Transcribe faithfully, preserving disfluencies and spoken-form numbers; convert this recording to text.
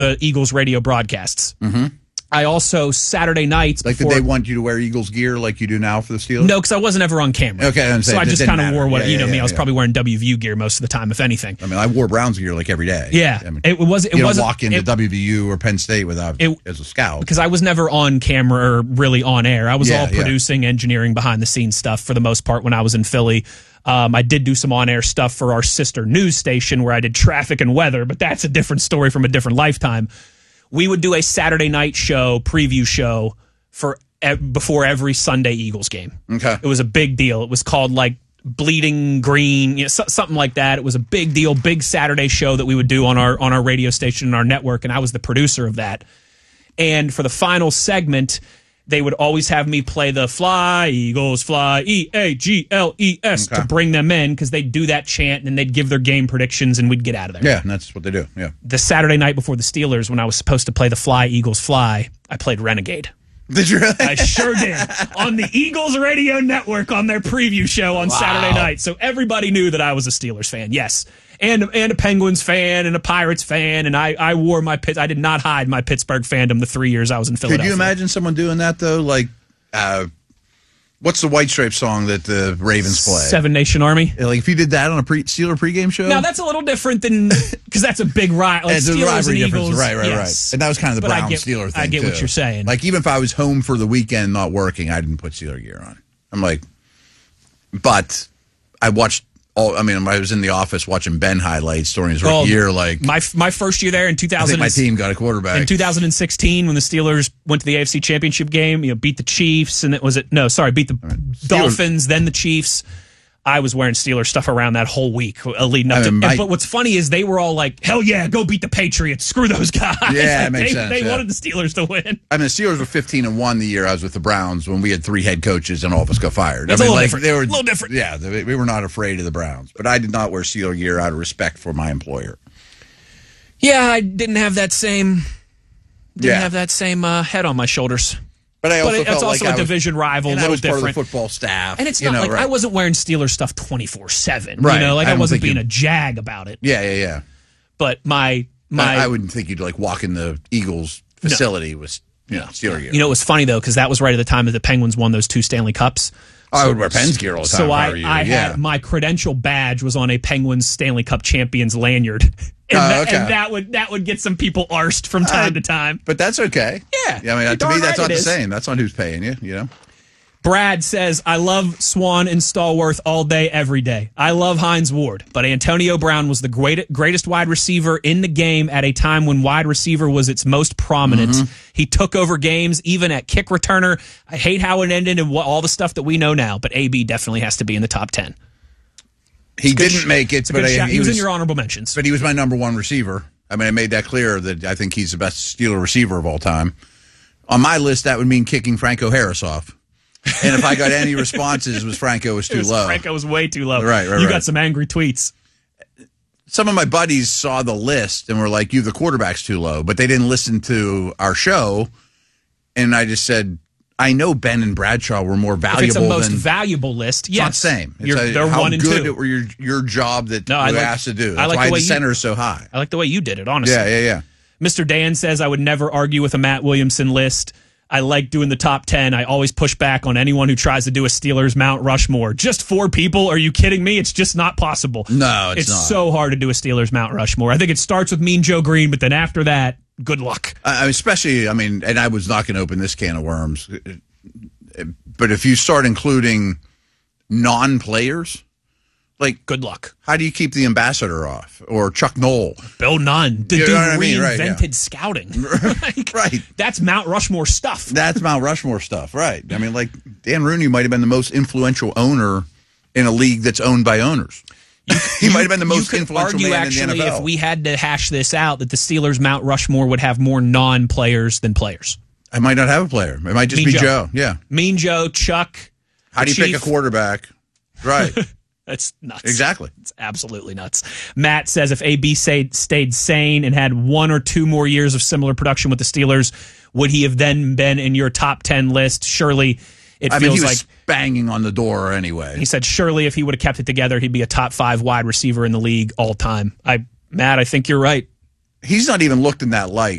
uh, Eagles radio broadcasts. Mm-hmm. I also, Saturday nights... Like, before, did they want you to wear Eagles gear like you do now for the Steelers? No, because I wasn't ever on camera. Okay, so I just kind of wore what, yeah, you know yeah, me, yeah, I was yeah. probably wearing W V U gear most of the time, if anything. I mean, I wore Browns gear like every day. Yeah. I mean, it was It you wasn't don't walk into it, W V U or Penn State without it, as a scout. Because I was never on camera or really on air. I was Yeah, all yeah. producing, engineering, behind-the-scenes stuff for the most part when I was in Philly. Um, I did do some on-air stuff for our sister news station where I did traffic and weather, but that's a different story from a different lifetime. We would do a Saturday night show, preview show, for e- before every Sunday Eagles game. Okay. It was a big deal. It was called like Bleeding Green, you know, so, something like that. It was a big deal, big Saturday show that we would do on our on our radio station and our network, and I was the producer of that. And for the final segment, they would always have me play the Fly, Eagles, Fly, E A G L E S Okay. to bring them in because they'd do that chant and then they'd give their game predictions and we'd get out of there. Yeah, and that's what they do. Yeah. The Saturday night before the Steelers, when I was supposed to play the Fly, Eagles, Fly, I played Renegade. Did you really? I sure did. On the Eagles radio network on their preview show on Wow. Saturday night. So everybody knew that I was a Steelers fan, yes. And, and a Penguins fan and a Pirates fan. And I, I wore my Pitt. I did not hide my Pittsburgh fandom the three years I was in Philadelphia. Could you imagine someone doing that, though? Like, uh, what's the White Stripes song that the Ravens play? Seven Nation Army? Like, if you did that on a pre- Steeler pregame show? Now, that's a little different than, because that's a big rivalry. Like It's a Steelers rivalry and difference. Eagles. Right, right, yes. right. And that was kind of the But I Brown get- Steeler thing, I get too. what you're saying. Like, even if I was home for the weekend not working, I didn't put Steeler gear on. I'm like, but I watched all, I mean, I was in the office watching Ben highlights during his rookie Well, year. Like, my my first year there in two I thousand. think my team got a quarterback. In two thousand sixteen, when the Steelers went to the A F C Championship game, you know, beat the Chiefs, and it was it. No, sorry, beat the Steelers- Dolphins, then the Chiefs. I was wearing Steelers stuff around that whole week, uh, leading up I to. mean, my- and, but what's funny is they were all like, "Hell yeah, go beat the Patriots! Screw those guys!" Yeah, Like, it makes they, sense, They yeah. wanted the Steelers to win. I mean, the Steelers were fifteen and one the year I was with the Browns when we had three head coaches and all of us got fired. That's I a mean, little like, different. They were A little different. Yeah, they, we were not afraid of the Browns, but I did not wear Steeler gear out of respect for my employer. Yeah, I didn't have that same. Didn't Yeah. have that same uh, head on my shoulders. But I But also it, felt it's like also I a was, division rival, a and I little was part different. of the football staff. And it's you not know, like right. I wasn't wearing Steelers stuff twenty-four seven. Right. You know, like I I, don't wasn't think being you- a jag about it. Yeah, yeah, yeah. But my my I, I wouldn't think you'd like walk in the Eagles facility with you know, Steeler gear. You know, it was funny though because that was right at the time that the Penguins won those two Stanley Cups. I would wear Penn's gear all the time. So if I, were you. I yeah. had my credential badge was on a Penguins Stanley Cup champions lanyard, and, Oh, that, okay. and that would that would get some people arsed from time Uh, to time. But that's okay. Yeah. Yeah, I mean, You're to me, darn that's right not it the is. same. That's not who's paying you, you know? Brad says, I love Swan and Stallworth all day, every day. I love Hines Ward, but Antonio Brown was the great, greatest wide receiver in the game at a time when wide receiver was its most prominent. Mm-hmm. He took over games, even at kick returner. I hate how it ended and what, all the stuff that we know now, but A B definitely has to be in the top ten. He Good didn't sh- make it, It's a but good I, shot. he, He was was, in your honorable mentions. but he was my number one receiver. I mean, I made that clear that I think he's the best Steeler receiver of all time. On my list, that would mean kicking Franco Harris off. And if I got any responses, it was Franco was It too was- low. Franco was way too low. Right, right, You right. got some angry tweets. Some of my buddies saw the list and were like, you, the quarterback's too low. But they didn't listen to our show. And I just said, I know Ben and Bradshaw were more If valuable it's a most than... valuable list, It's yes. not the same. It's You're, a- they're how one and good two. it were your, your job that No, I you like- asked to do. I That's like why the the, way you- center is so high. I like the way you did it, honestly. Yeah, yeah, yeah. Mister Dan says, I would never argue with a Matt Williamson list. I like doing the top ten. I always push back on anyone who tries to do a Steelers Mount Rushmore. Just four people? Are you kidding me? It's just not possible. No, it's It's not. so hard to do a Steelers Mount Rushmore. I think it starts with Mean Joe Green, but then after that, good luck. I, especially, I mean, and I was not going to open this can of worms, but if you start including non-players, like, Good luck. how do you keep the ambassador off or Chuck Knoll? Bill Nunn. The You dude know what I mean? Right, reinvented yeah. scouting. Like, Right. That's Mount Rushmore stuff. That's Mount Rushmore stuff, right? I mean, like, Dan Rooney might have been the most influential owner in a league that's owned by owners. he might have been the most you could influential argue, man actually, in the N F L. if we had to hash this out, that the Steelers Mount Rushmore would have more non-players than players. I might not have a player. It might just Mean be Joe. Joe. Yeah. Mean Joe, Chuck. How do you the pick a Chief. quarterback? Right. That's nuts. Exactly. It's absolutely nuts. Matt says if A B stayed, stayed sane and had one or two more years of similar production with the Steelers, would he have then been in your top ten list? Surely it I mean, feels he like was banging on the door anyway. he said surely if he would have kept it together, he'd be a top five wide receiver in the league all time. I Matt, I think you're right. he's not even looked in that light